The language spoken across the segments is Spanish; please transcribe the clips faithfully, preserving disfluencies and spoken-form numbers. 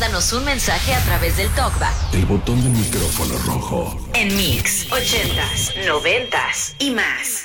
mándanos un mensaje a través del TalkBack. El botón del micrófono rojo. En Mix, ochentas, noventas y más.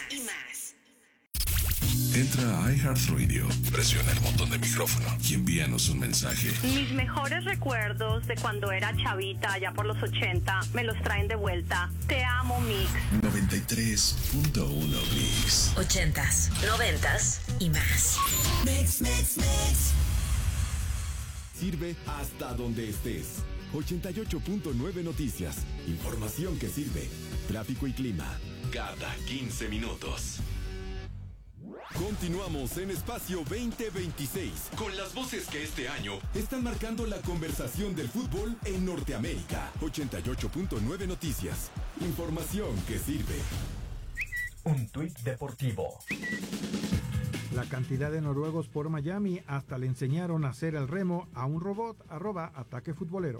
Entra a iHeartRadio, presiona el botón de micrófono y envíanos un mensaje. Mis mejores recuerdos de cuando era chavita, allá por los ochenta, me los traen de vuelta. Te amo, Mix. noventa y tres punto uno Mix. Ochentas, noventas y más. Mix, mix, mix. Sirve hasta donde estés. ochenta y ocho punto nueve Noticias. Información que sirve. Tráfico y clima. Cada quince minutos. Continuamos en Espacio veinte veintiséis con las voces que este año están marcando la conversación del fútbol en Norteamérica. ochenta y ocho punto nueve Noticias. Información que sirve. Un tuit deportivo. La cantidad de noruegos por Miami hasta le enseñaron a hacer el remo a un robot. Arroba Ataque Futbolero.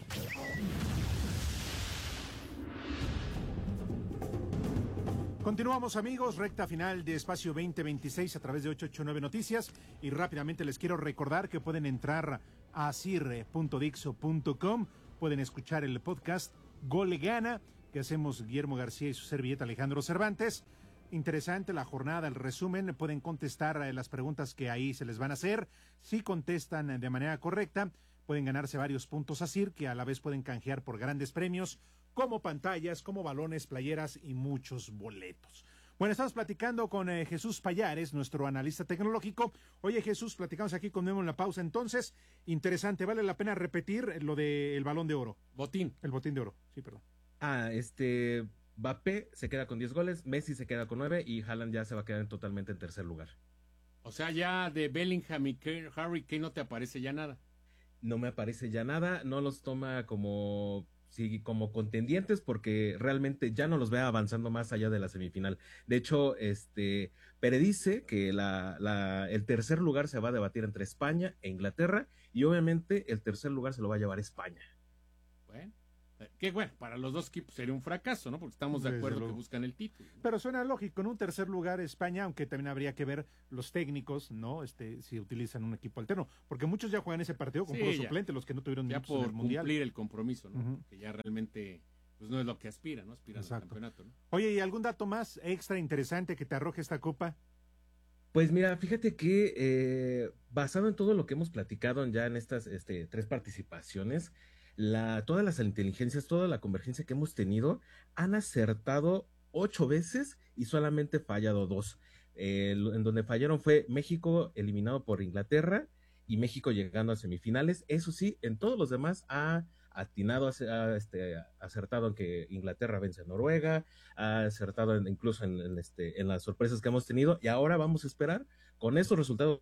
Continuamos, amigos, recta final de Espacio veinte veintiséis a través de ochocientos ochenta y nueve Noticias, y rápidamente les quiero recordar que pueden entrar a sirre punto dixo punto com, pueden escuchar el podcast Gol Le Gana que hacemos Guillermo García y su servilleta Alejandro Cervantes. Interesante la jornada, el resumen, pueden contestar las preguntas que ahí se les van a hacer. Si contestan de manera correcta, pueden ganarse varios puntos a SIR, que a la vez pueden canjear por grandes premios, como pantallas, como balones, playeras y muchos boletos. Bueno, estamos platicando con eh, Jesús Payares, nuestro analista tecnológico. Oye, Jesús, platicamos aquí con Memo en la pausa. Entonces, interesante, vale la pena repetir lo del Balón de Oro. Botín. El Botín de Oro, sí, perdón. Ah, este, Mbappé se queda con diez goles, Messi se queda con nueve y Haaland ya se va a quedar totalmente en tercer lugar. O sea, ya de Bellingham y Harry Kane no te aparece ya nada. No me aparece ya nada, no los toma como... sí, como contendientes, porque realmente ya no los ve avanzando más allá de la semifinal. De hecho, este predice que la, la, el tercer lugar se va a debatir entre España e Inglaterra, y obviamente el tercer lugar se lo va a llevar España. Bueno, que bueno, para los dos equipos sería un fracaso, ¿no? Porque estamos de acuerdo que buscan el título, ¿no? Pero suena lógico, en un tercer lugar España, aunque también habría que ver los técnicos, ¿no? Este, si utilizan un equipo alterno, porque muchos ya juegan ese partido con Sí, puros ya. suplentes, los que no tuvieron Ya minutos en por el mundial. cumplir el compromiso, ¿no? Ujú. Que ya realmente pues no es lo que aspira, ¿no? Aspiran al Exacto. campeonato, ¿no? Oye, ¿y algún dato más extra interesante que te arroje esta copa? Pues mira, fíjate que eh, basado en todo lo que hemos platicado ya en estas este, tres participaciones, la, todas las inteligencias, toda la convergencia que hemos tenido, han acertado ocho veces y solamente fallado dos. Eh, en donde fallaron fue México eliminado por Inglaterra y México llegando a semifinales. Eso sí, en todos los demás ha atinado, ha este, acertado en que Inglaterra vence a Noruega, ha acertado en, incluso en, en, este, en las sorpresas que hemos tenido, y ahora vamos a esperar con esos resultados.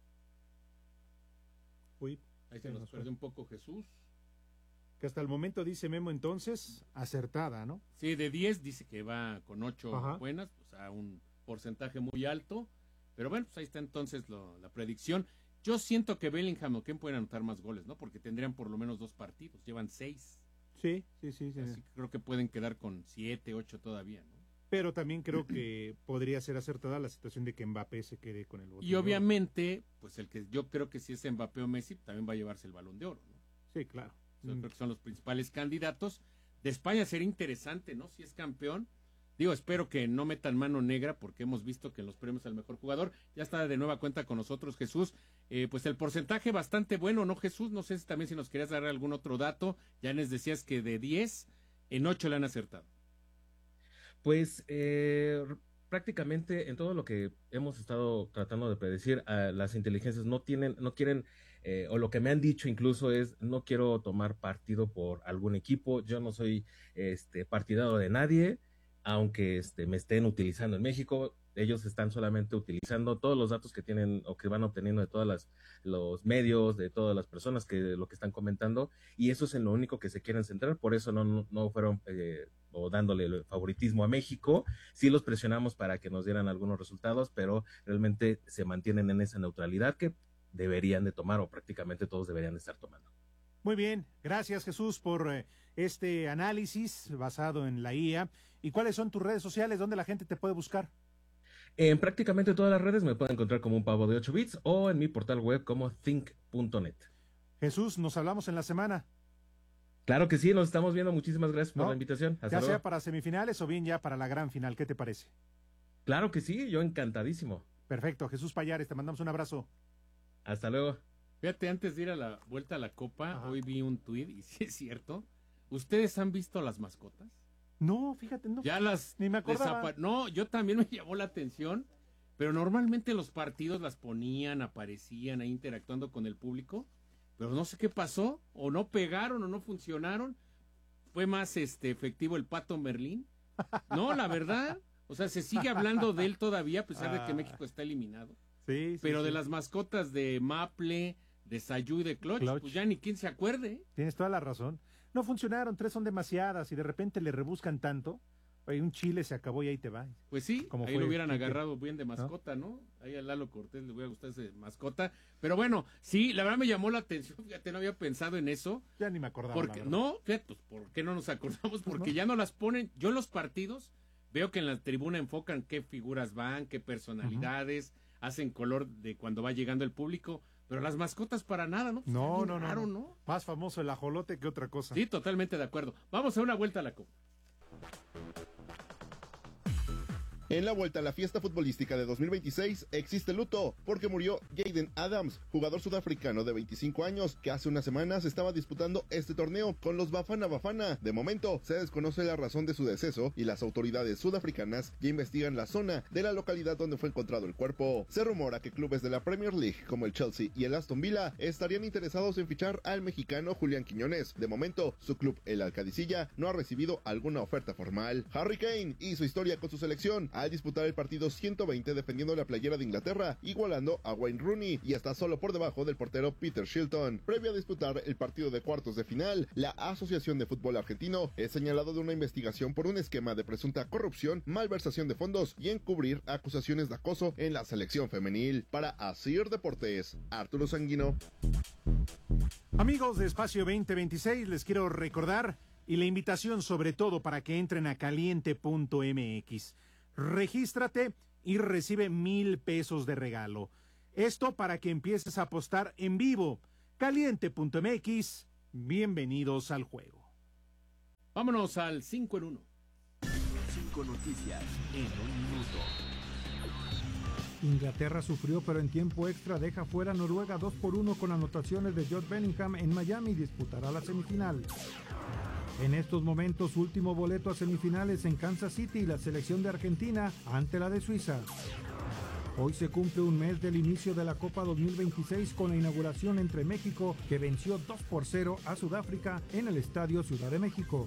Uy, Ahí se nos perdió un poco Jesús. que hasta el momento dice Memo entonces, acertada, ¿no? Sí, de diez dice que va con ocho Ajá. buenas, o sea, un porcentaje muy alto. Pero bueno, pues ahí está entonces lo, la predicción. Yo siento que Bellingham o Ken pueden anotar más goles, ¿no? Porque tendrían por lo menos dos partidos, llevan seis. Sí, sí, sí. sí. Así que creo que pueden quedar con siete, ocho todavía, ¿no? Pero también creo que podría ser acertada la situación de que Mbappé se quede con el Botín Y de Oro. obviamente, pues el que yo creo que si es Mbappé o Messi, también va a llevarse el Balón de Oro, ¿no? Sí, claro. Yo Mm. creo que son los principales candidatos. De España sería interesante, ¿no? Si es campeón. Digo, espero que no metan mano negra, porque hemos visto que en los premios al mejor jugador ya está de nueva cuenta con nosotros Jesús. Eh, pues el porcentaje bastante bueno, ¿no, Jesús? No sé si también si nos querías dar algún otro dato. Ya les decías que de diez, en ocho le han acertado. Pues eh, prácticamente en todo lo que hemos estado tratando de predecir, uh, las inteligencias no tienen, no quieren, eh, o lo que me han dicho incluso es, no quiero tomar partido por algún equipo, yo no soy este partidario de nadie, aunque este me estén utilizando en México. Ellos están solamente utilizando todos los datos que tienen o que van obteniendo de todas las los medios, de todas las personas que lo que están comentando, y eso es en lo único que se quieren centrar. Por eso no, no, no fueron eh, o dándole el favoritismo a México. Sí los presionamos para que nos dieran algunos resultados, pero realmente se mantienen en esa neutralidad que deberían de tomar, o prácticamente todos deberían de estar tomando. Muy bien, gracias Jesús por eh, este análisis basado en la I A. ¿Y cuáles son tus redes sociales? ¿Dónde la gente te puede buscar? En prácticamente todas las redes me pueden encontrar como un pavo de ocho bits o en mi portal web como think punto net. Jesús, nos hablamos en la semana. Claro que sí, nos estamos viendo. Muchísimas gracias por ¿No? la invitación. Hasta ya luego. sea para semifinales o bien ya para la gran final, ¿qué te parece? Claro que sí, yo encantadísimo. Perfecto, Jesús Payares, te mandamos un abrazo. Hasta luego. Fíjate, antes de ir a la vuelta a la Copa, Ajá. hoy vi un tuit, y sí es cierto. ¿Ustedes han visto las mascotas? No, fíjate, no. Ya las Ni me acordaba. desapa- No, yo también me llamó la atención, pero normalmente los partidos las ponían, aparecían ahí interactuando con el público, pero no sé qué pasó, o no pegaron o no funcionaron. Fue más este efectivo el Pato Merlín. No, la verdad, o sea, se sigue hablando de él todavía a pesar de que Ah. México está eliminado. Sí, sí, Pero sí. de las mascotas de Maple, de Sayú y de Clutch, Clutch. pues ya ni quien se acuerde. Tienes toda la razón. No funcionaron, tres son demasiadas y de repente le rebuscan tanto. Oye, un chile se acabó y ahí te va. Pues sí, Como ahí fue lo hubieran Quique, agarrado bien de mascota, ¿no? Ahí a Lalo Cortés le hubiera gustado ese mascota. Pero bueno, sí, la verdad me llamó la atención, fíjate, no había pensado en eso. Ya ni me acordaba. Porque, la verdad. no, fíjate, pues, ¿por qué no nos acordamos? Porque no. ya no las ponen. Yo en los partidos veo que en la tribuna enfocan qué figuras van, qué personalidades, hacen color de cuando va llegando el público. Pero las mascotas para nada, ¿no? Pues No, está bien no, no, raro, no. Más famoso el ajolote que otra cosa. Sí, totalmente de acuerdo. Vamos a una vuelta a la Copa. En la vuelta a la fiesta futbolística de dos mil veintiséis existe luto porque murió Jayden Adams, jugador sudafricano de veinticinco años que hace unas semanas estaba disputando este torneo con los Bafana Bafana. De momento se desconoce la razón de su deceso y las autoridades sudafricanas ya investigan la zona de la localidad donde fue encontrado el cuerpo. Se rumora que clubes de la Premier League como el Chelsea y el Aston Villa estarían interesados en fichar al mexicano Julián Quiñones. De momento su club, el Alcadicilla, no ha recibido alguna oferta formal. Harry Kane hizo historia con su selección al disputar el partido ciento veinte defendiendo la playera de Inglaterra, igualando a Wayne Rooney y está solo por debajo del portero Peter Shilton. Previo a disputar el partido de cuartos de final, la Asociación de Fútbol Argentino es señalado de una investigación por un esquema de presunta corrupción, malversación de fondos y encubrir acusaciones de acoso en la selección femenil. Para Asir Deportes, Arturo Sanguino. Amigos de Espacio veinte veintiséis, les quiero recordar y la invitación sobre todo para que entren a caliente punto m x. Regístrate y recibe mil pesos de regalo. Esto para que empieces a apostar en vivo. caliente punto m x, bienvenidos al juego. Vámonos al cinco en uno. Cinco noticias en un minuto. Inglaterra sufrió, pero en tiempo extra deja fuera a Noruega dos por uno con anotaciones de Jude Bellingham en Miami y disputará la semifinal. En estos momentos, último boleto a semifinales en Kansas City y la selección de Argentina ante la de Suiza. Hoy se cumple un mes del inicio de la Copa dos mil veintiséis con la inauguración entre México, que venció dos por cero a Sudáfrica en el Estadio Ciudad de México.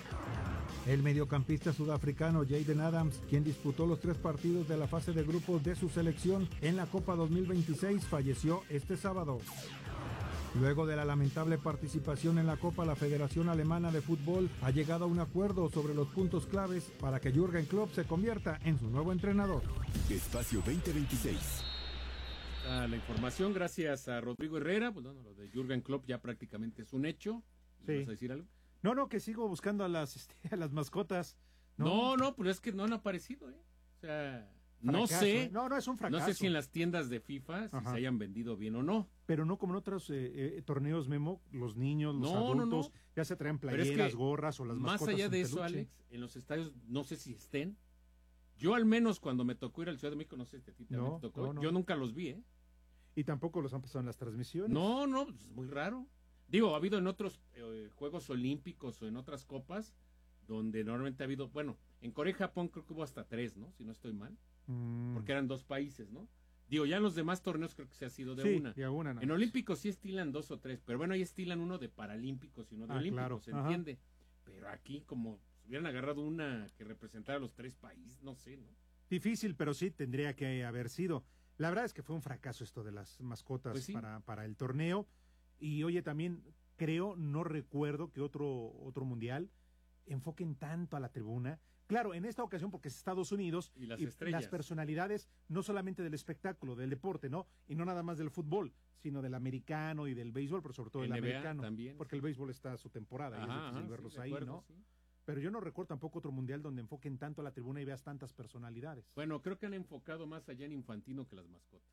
El mediocampista sudafricano Jayden Adams, quien disputó los tres partidos de la fase de grupos de su selección en la Copa dos mil veintiséis, falleció este sábado. Luego de la lamentable participación en la Copa, la Federación Alemana de Fútbol ha llegado a un acuerdo sobre los puntos claves para que Jürgen Klopp se convierta en su nuevo entrenador. Espacio veinte veintiséis. Ah, la información, gracias a Rodrigo Herrera. Pues bueno, lo de Jürgen Klopp ya prácticamente es un hecho. Sí. ¿Vas a decir algo? No, no, que sigo buscando a las, este, a las mascotas. No, no, pero es que no han aparecido, ¿eh? O sea, no Fracaso, sé. ¿eh? No, no, es un fracaso. No sé si en las tiendas de FIFA si Ajá. se hayan vendido bien o no. Pero no como en otros eh, eh, torneos, Memo, los niños, los No, no, adultos, no. ya se traen Pero es playeras, que, gorras o las más mascotas allá de en eso, peluche. Alex, en los estadios no sé si estén. Yo al menos cuando me tocó ir al Ciudad de México, no sé si a ti también No, te tocó, no, no. yo nunca los vi, ¿eh? Y tampoco los han pasado en las transmisiones. No, no, pues es muy raro. Digo, ha habido en otros eh, Juegos Olímpicos o en otras copas donde normalmente ha habido, bueno, en Corea y Japón creo que hubo hasta tres, ¿no? Si no estoy mal, Mm. porque eran dos países, ¿no? Digo, ya en los demás torneos creo que se ha sido de Sí, una. y a una nada En más. Olímpicos sí estilan dos o tres, pero bueno, ahí estilan uno de Paralímpicos y uno de Ah, Olímpicos, claro. ¿se Ajá. entiende? Pero aquí como si hubieran agarrado una que representara a los tres países, no sé, ¿no? Difícil, pero sí tendría que haber sido. La verdad es que fue un fracaso esto de las mascotas Pues sí. para, para el torneo. Y oye, también creo, no recuerdo que otro, otro mundial enfoquen tanto a la tribuna. Claro, en esta ocasión porque es Estados Unidos Y las estrellas. las personalidades, no solamente del espectáculo, del deporte, ¿no? Y no nada más del fútbol, sino del americano y del béisbol, pero sobre todo del N B A americano. también. Porque el béisbol está a su temporada y es Ajá, difícil ajá, verlos sí, de ahí, acuerdo, ¿no? sí. Pero yo no recuerdo tampoco otro mundial donde enfoquen tanto a la tribuna y veas tantas personalidades. Bueno, creo que han enfocado más allá en Infantino que las mascotas.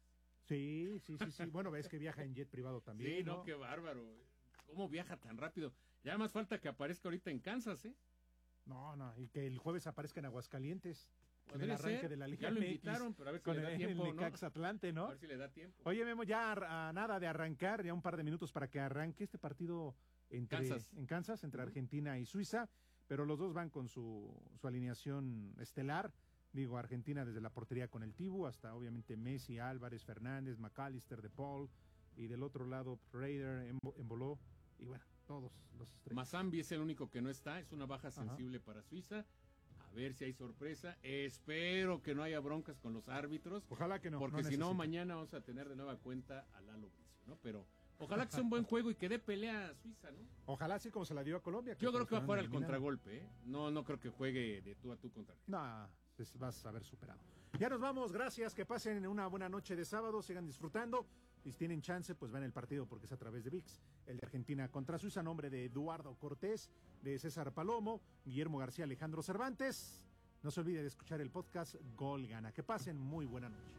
Sí, sí, sí, sí. Bueno, ves que viaja en jet privado también. Sí, no, no, qué bárbaro. ¿Cómo viaja tan rápido? Ya más falta que aparezca ahorita en Kansas, ¿eh? No, no, y que el jueves aparezca en Aguascalientes. En Podría el arranque ser. de la Liga Ya lo M X, invitaron, pero a ver si con le da el, tiempo, el ¿no? Necaxa Atlante, ¿no? A ver si le da tiempo. Oye, Memo, ya a, a nada de arrancar, ya un par de minutos para que arranque este partido entre, Kansas. en Kansas, entre Uh-huh. Argentina y Suiza, pero los dos van con su, su alineación estelar. Digo, Argentina desde la portería con el Tibu, hasta obviamente Messi, Álvarez, Fernández, McAllister, De Paul, y del otro lado Raider, Emboló, y bueno, todos los estrellas. Mazambi es el único que no está, es una baja sensible Ajá. para Suiza. A ver si hay sorpresa. Espero que no haya broncas con los árbitros. Ojalá que no. Porque no si no, mañana vamos a tener de nueva cuenta a Lalo Bricio, ¿no? Pero ojalá que sea un buen juego y que dé pelea a Suiza, ¿no? Ojalá así como se la dio a Colombia. Yo creo que va a jugar al contragolpe, ¿eh? No, no creo que juegue de tú a tú contra Argentina. No, pues vas a haber superado. Ya nos vamos, gracias, que pasen una buena noche de sábado, sigan disfrutando. Y si tienen chance, pues van el partido porque es a través de V I X. El de Argentina contra Suiza, nombre de Eduardo Cortés, de César Palomo, Guillermo García, Alejandro Cervantes. No se olvide de escuchar el podcast Gol Gana. Que pasen muy buena noche.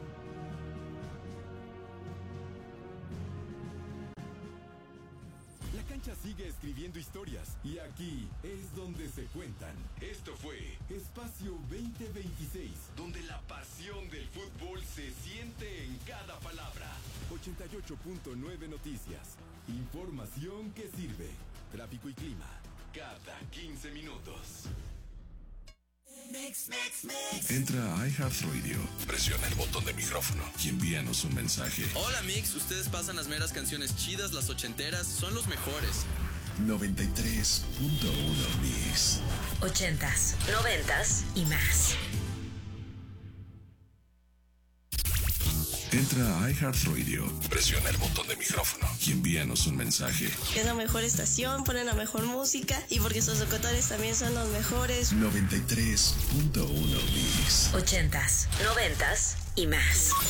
La cancha sigue escribiendo historias y aquí es donde se cuentan. Esto fue Espacio veinte veintiséis, donde la pasión del fútbol se siente en cada palabra. ochenta y ocho punto nueve Noticias. Información que sirve. Tráfico y clima cada quince minutos. Mix, mix, mix. Entra a iHeartRadio, presiona el botón de micrófono y envíanos un mensaje. Hola Mix, ustedes pasan las meras canciones chidas, las ochenteras, son los mejores. noventa y tres punto uno Mix. Ochentas, noventas y más. Entra a iHeartRadio, presiona el botón de micrófono y envíanos un mensaje. Es la mejor estación, ponen la mejor música y porque sus locutores también son los mejores. noventa y tres punto uno Mix. Ochentas, noventas y más.